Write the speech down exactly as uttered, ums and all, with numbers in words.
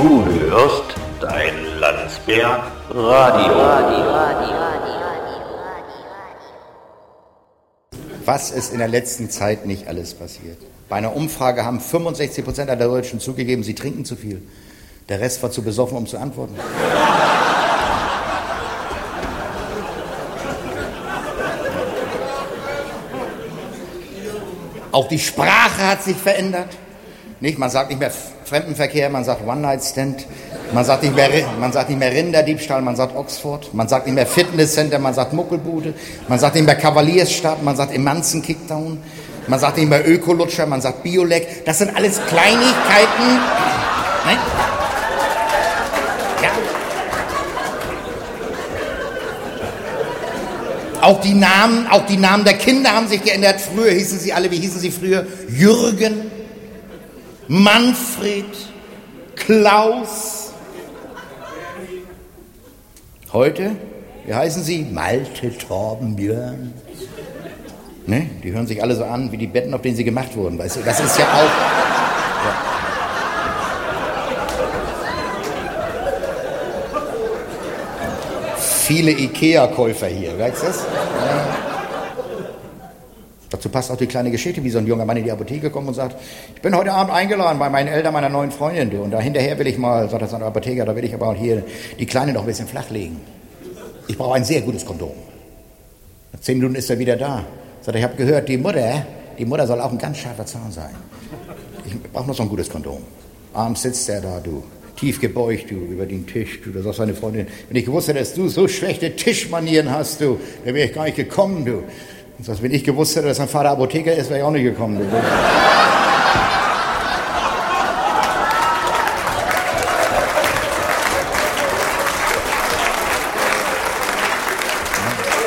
Du hörst dein Landsberg Radio. Was ist in der letzten Zeit nicht alles passiert? Bei einer Umfrage haben fünfundsechzig Prozent der Deutschen zugegeben, sie trinken zu viel. Der Rest war zu besoffen, um zu antworten. Auch die Sprache hat sich verändert. Nicht? Man sagt nicht mehr Fremdenverkehr, man sagt One-Night-Stand. Man sagt nicht mehr, man sagt nicht mehr Rinderdiebstahl, man sagt Oxford. Man sagt nicht mehr Fitnesscenter, man sagt Muckelbude. Man sagt nicht mehr Kavaliersstadt, man sagt Emanzen-Kickdown. Man sagt nicht mehr Ökolutscher, man sagt Biolek. Das sind alles Kleinigkeiten. Ne? Ja. Auch die Namen, auch die Namen der Kinder haben sich geändert. Früher hießen sie alle, wie hießen sie früher? Jürgen, Manfred, Klaus. Heute, wie heißen sie? Malte, Torben, Björn. Ne? Die hören sich alle so an wie die Betten, auf denen sie gemacht wurden. Weißt du? Das ist ja auch... Ja. Viele Ikea-Käufer hier, weißt du das? Ja. Dazu passt auch die kleine Geschichte, wie so ein junger Mann in die Apotheke kommt und sagt, ich bin heute Abend eingeladen bei meinen Eltern, meiner neuen Freundin, du. Und da hinterher will ich mal, sagt er zu einer Apotheker, da will ich aber auch hier die Kleine noch ein bisschen flachlegen. Ich brauche ein sehr gutes Kondom. Nach zehn Minuten ist er wieder da. Sagt er, ich habe gehört, die Mutter, die Mutter soll auch ein ganz scharfer Zahn sein. Ich brauche noch so ein gutes Kondom. Abends sitzt er da, du. Tief gebeugt, du, über den Tisch, du, da sagt seine Freundin, wenn ich gewusst hätte, dass du so schlechte Tischmanieren hast, du, dann wäre ich gar nicht gekommen, du. Und sagt, wenn ich gewusst hätte, dass mein Vater Apotheker ist, wäre ich auch nicht gekommen, du.